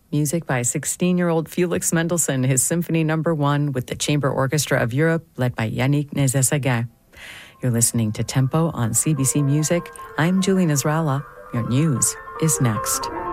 Music by 16-year-old Felix Mendelssohn, his Symphony No. 1 with the Chamber Orchestra of Europe, led by Yannick Nézet-Séguin. You're listening to Tempo on CBC Music. I'm Julie Nasrallah. Your news is next.